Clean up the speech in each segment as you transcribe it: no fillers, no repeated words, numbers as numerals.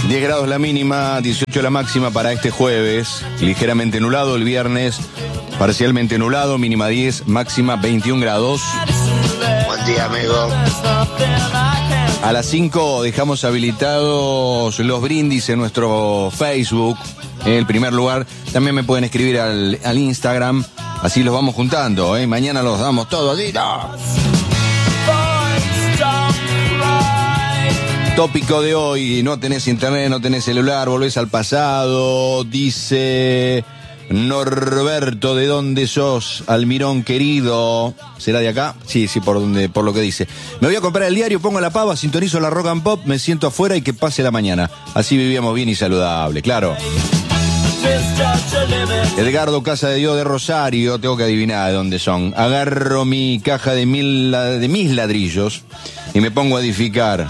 10 grados la mínima, 18 la máxima para este jueves. Ligeramente nublado el viernes, parcialmente nublado, mínima 10, máxima 21 grados. Buen día, amigo. A las 5 dejamos habilitados los brindis en nuestro Facebook, en el primer lugar. También me pueden escribir al Instagram, así los vamos juntando, ¿eh? Mañana los damos todos. Tópico de hoy: no tenés internet, no tenés celular, volvés al pasado. Dice Norberto, ¿de dónde sos, Almirón querido? ¿Será de acá? Sí, por lo que dice. Me voy a comprar el diario, pongo la pava, sintonizo la Rock and Pop, me siento afuera y que pase la mañana. Así vivíamos bien y saludable, claro. Edgardo Casa de Dios de Rosario, tengo que adivinar de dónde son. Agarro mi caja de mis ladrillos y me pongo a edificar.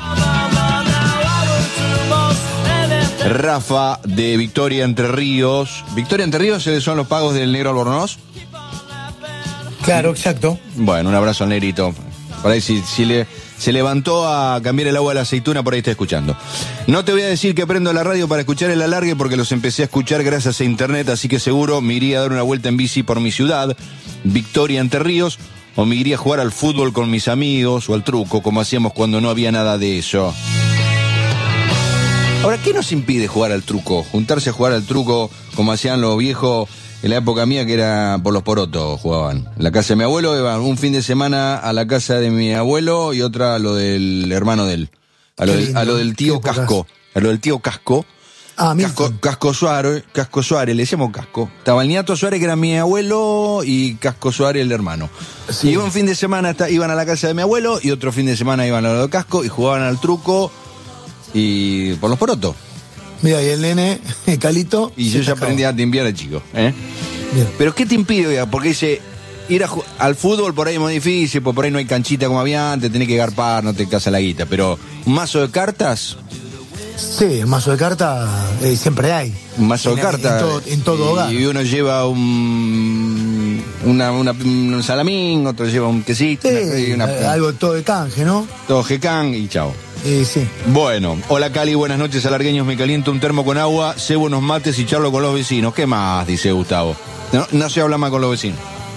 Rafa de Victoria Entre Ríos. ¿Victoria Entre Ríos son los pagos del Negro Albornoz? Claro, exacto. Bueno, un abrazo al negrito. Por ahí si se levantó a cambiar el agua de la aceituna, por ahí está escuchando. No te voy a decir que prendo la radio para escuchar el alargue porque los empecé a escuchar gracias a internet, así que seguro me iría a dar una vuelta en bici por mi ciudad, Victoria Entre Ríos, o me iría a jugar al fútbol con mis amigos o al truco, como hacíamos cuando no había nada de eso. Ahora, ¿qué nos impide jugar al truco? Juntarse a jugar al truco como hacían los viejos en la época mía, que era por los porotos jugaban. En la casa de mi abuelo iban un fin de semana a la casa de mi abuelo y otra a lo del hermano de él. A lo del tío Casco. A lo del tío Casco. Ah, Casco Suárez, le decíamos Casco. Estaba el Niato Suárez, que era mi abuelo, y Casco Suárez, el hermano. Sí. Y un fin de semana iban a la casa de mi abuelo y otro fin de semana iban a lo de Casco y jugaban al truco y por los porotos. Mira, y el nene, Calito. Y yo ya aprendí a timbiar al chico, ¿eh? Bien. Pero ¿qué te impide, oiga? Porque dice, ir al fútbol por ahí es muy difícil, por ahí no hay canchita como había antes, tenés que garpar, no te casa la guita. Pero un mazo de cartas. Sí, un mazo de cartas siempre hay. Un mazo de cartas. En todo hogar. Y uno lleva un salamín, otro lleva un quesito. Sí, algo todo de canje, ¿no? Todo jecán y chao. Sí. Bueno, hola Cali, buenas noches alargueños, me caliento un termo con agua, cebo unos mates y charlo con los vecinos. ¿Qué más? Dice Gustavo. No se habla más con los vecinos.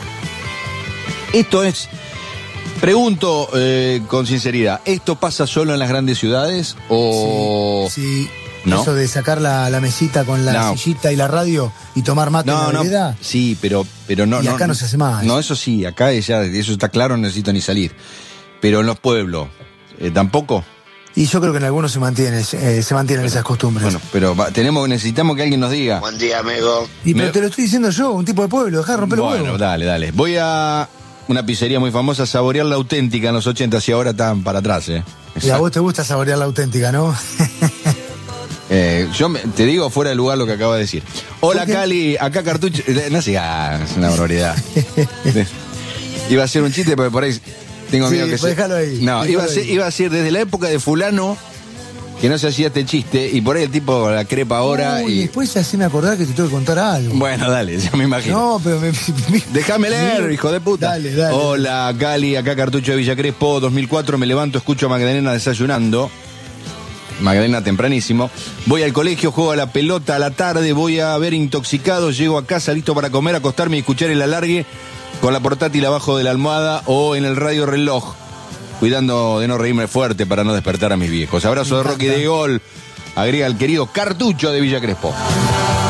Esto es, pregunto con sinceridad, ¿esto pasa solo en las grandes ciudades o...? Sí. ¿No? Eso de sacar la mesita con la sillita y la radio y tomar mate en la vereda. Sí, pero no. Y acá no se hace más. No, eso sí, acá ya, eso está claro, no necesito ni salir. Pero en los pueblos, ¿tampoco? Y yo creo que en algunos se mantienen esas costumbres. Bueno, pero necesitamos que alguien nos diga. Buen día, amigo. Pero te lo estoy diciendo yo, un tipo de pueblo, dejá de romper los huevos. Bueno, dale. Voy a una pizzería muy famosa, Saborear la Auténtica, en los 80 y ahora están para atrás, Y a vos te gusta saborear la auténtica, ¿no? Yo te digo fuera de lugar lo que acabo de decir. Hola Cali, acá Cartucho. No sigas, es una barbaridad. Iba a ser un chiste, pero por ahí tengo miedo que déjalo ahí. No, iba a ser desde la época de fulano que no se hacía este chiste y por ahí el tipo la crepa ahora y después haceme acordar que te tengo que contar algo. Bueno, dale, ya me imagino. No, pero déjame leer, hijo de puta. Dale. Hola Cali, acá Cartucho de Villa Crespo, 2004, me levanto, escucho a Magdalena desayunando. Magdalena tempranísimo. Voy al colegio, juego a la pelota a la tarde, voy a ver Intoxicados, llego a casa listo para comer, acostarme y escuchar el alargue con la portátil abajo de la almohada o en el radio reloj, cuidando de no reírme fuerte para no despertar a mis viejos. Abrazo de Rocky de Gol, agrega el querido Cartucho de Villa Crespo.